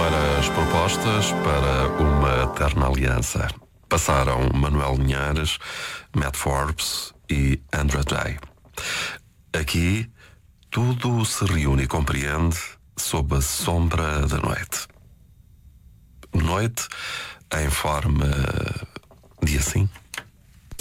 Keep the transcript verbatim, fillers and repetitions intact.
primeiras propostas para uma eterna aliança. Passaram Manuel Linhares, Matt Forbes e Andra Day. Aqui, tudo se reúne e compreende sob a sombra da noite. Noite em forma de assim.